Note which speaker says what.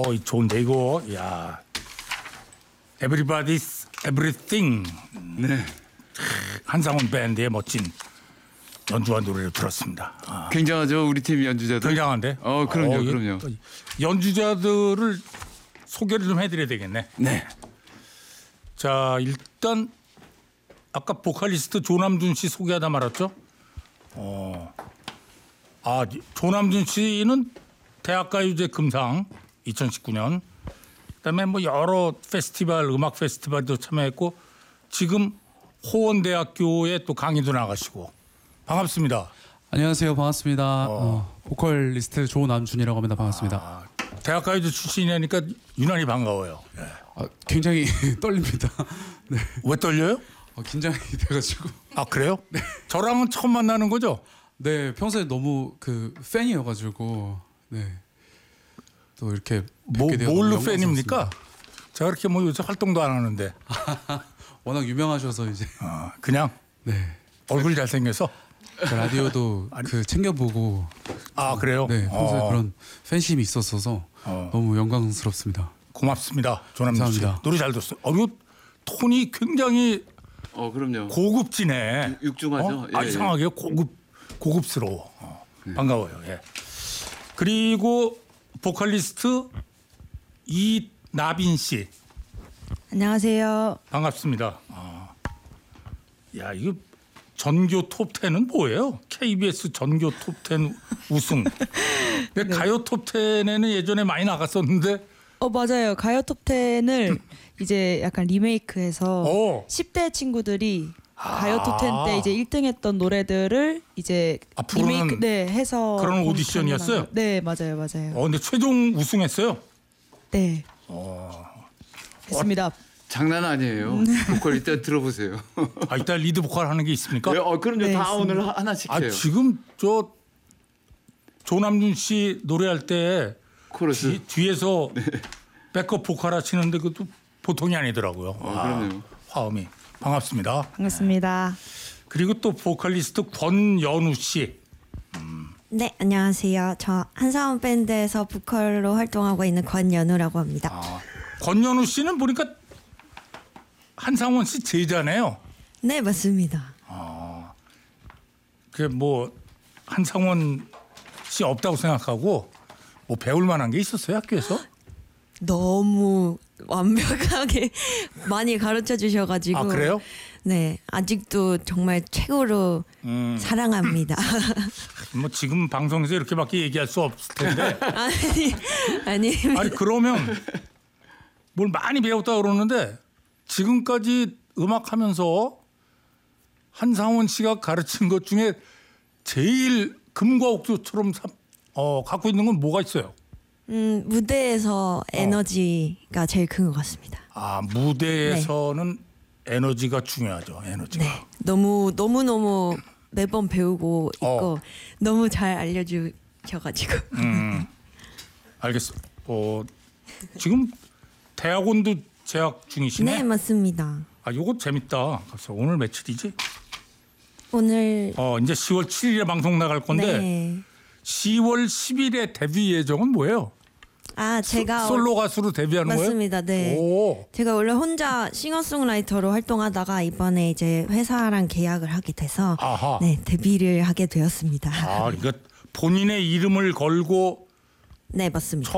Speaker 1: 좋은데 이거. 야, Everybody's Everything.
Speaker 2: 네.
Speaker 1: 한상원 밴드의 멋진 연주와 노래를 들었습니다. 아,
Speaker 2: 굉장하죠, 우리 팀 연주자들.
Speaker 1: 굉장한데?
Speaker 2: 그럼요, 그럼요.
Speaker 1: 연주자들을 소개를 좀 해드려야 되겠네.
Speaker 2: 네.
Speaker 1: 자, 일단 아까 보컬리스트 조남준 씨 소개하다 말았죠. 조남준 씨는 대학가요제 금상 2019년, 그다음에 뭐 여러 페스티벌, 음악 페스티벌도 참여했고 지금 호원대학교에 또 강의도 나가시고 반갑습니다.
Speaker 3: 안녕하세요. 반갑습니다. 보컬리스트 조남준이라고 합니다. 반갑습니다.
Speaker 1: 대학가요제 출신이니까 유난히 반가워요. 예.
Speaker 3: 굉장히 떨립니다. 네.
Speaker 1: 왜 떨려요?
Speaker 3: 긴장이 돼가지고.
Speaker 1: 아, 그래요? 네. 저랑은 처음 만나는 거죠?
Speaker 3: 네, 평소에 너무 그 팬이어가지고 네. 또 이렇게 뵙게 되어서
Speaker 1: 뭘로
Speaker 3: 영광스럽습니다.
Speaker 1: 팬입니까? 제가 그렇게 뭐 요새 활동도 안 하는데.
Speaker 3: 워낙 유명하셔서 이제.
Speaker 1: 그냥
Speaker 3: 네.
Speaker 1: 얼굴 잘생겨서.
Speaker 3: 그 라디오도 그 챙겨보고.
Speaker 1: 아, 그래요?
Speaker 3: 네, 평소에 그런 팬심이 있었어서 너무 영광스럽습니다.
Speaker 1: 고맙습니다. 조남준 씨.
Speaker 3: 감사합니다.
Speaker 1: 노래 잘 들었어요. 이거 톤이 굉장히
Speaker 2: 그럼요.
Speaker 1: 고급지네.
Speaker 2: 육중하죠. 예,
Speaker 1: 이상하게 고급스러워. 반가워요. 예. 그리고 보컬리스트 이나빈 씨.
Speaker 4: 안녕하세요.
Speaker 1: 반갑습니다. 야, 이거 전교 톱10은 뭐예요? KBS 전교 톱10 우승. 근데 가요 톱10에는 예전에 많이 나갔었는데.
Speaker 4: 맞아요. 가요 톱10을 이제 약간 리메이크해서 10대 친구들이 가요 톱10 때 이제 1등했던 노래들을 이제 리메이크 해서
Speaker 1: 그런 오디션이었어요?
Speaker 4: 네, 맞아요.
Speaker 1: 근데 최종 우승했어요?
Speaker 4: 네. 했습니다.
Speaker 2: 장난 아니에요. 보컬 이따 들어보세요.
Speaker 1: 이따 리드 보컬 하는 게 있습니까?
Speaker 2: 네, 그럼요.
Speaker 4: 네,
Speaker 2: 다
Speaker 4: 있습니다.
Speaker 2: 오늘 하나씩 해요.
Speaker 1: 지금 저 조남준 씨 노래할 때
Speaker 2: 코러스.
Speaker 1: 뒤에서 백업 보컬 하시는데 그것도 보통이 아니더라고요.
Speaker 2: 그럼요.
Speaker 1: 화음이. 반갑습니다.
Speaker 4: 반갑습니다.
Speaker 1: 그리고 또 보컬리스트 권연우 씨.
Speaker 5: 네, 안녕하세요. 저 한상원 밴드에서 보컬로 활동하고 있는 권연우라고 합니다.
Speaker 1: 권연우 씨는 보니까 한상원 씨 제자네요.
Speaker 5: 네, 맞습니다.
Speaker 1: 그 뭐 한상원 씨 없다고 생각하고 뭐 배울 만한 게 있었어요, 학교에서?
Speaker 5: 너무 완벽하게 많이 가르쳐 주셔가지고.
Speaker 1: 아, 그래요?
Speaker 5: 네, 아직도 정말 최고로 사랑합니다.
Speaker 1: 뭐 지금 방송에서 이렇게밖에 얘기할 수 없을 텐데.
Speaker 5: 아니.
Speaker 1: 아니 그러면 뭘 많이 배웠다 그러는데 지금까지 음악하면서 한상원 씨가 가르친 것 중에 제일 금과 옥조처럼 갖고 있는 건 뭐가 있어요?
Speaker 5: 무대에서 에너지가 제일 큰 것 같습니다.
Speaker 1: 무대에서는 에너지가 중요하죠. 에너지가.
Speaker 5: 네, 너무 매번 배우고 있고 너무 잘 알려주셔가지고.
Speaker 1: 알겠어. 지금 대학원도 재학 중이시네.
Speaker 5: 네, 맞습니다.
Speaker 1: 요거 재밌다. 오늘 며칠이지?
Speaker 5: 오늘
Speaker 1: 이제 10월 7일에 방송 나갈 건데
Speaker 5: 네.
Speaker 1: 10월 10일에 데뷔 예정은 뭐예요?
Speaker 5: 제가
Speaker 1: 솔로 가수로 데뷔하는 거예요?
Speaker 5: 맞습니다. 네.
Speaker 1: 오.
Speaker 5: 제가 원래 혼자 싱어송라이터로 활동하다가 이번에 이제 회사랑 계약을 하게 돼서
Speaker 1: 아하.
Speaker 5: 네, 데뷔를 하게 되었습니다.
Speaker 1: 그러니까 본인의 이름을 걸고
Speaker 5: 네, 맞습니다.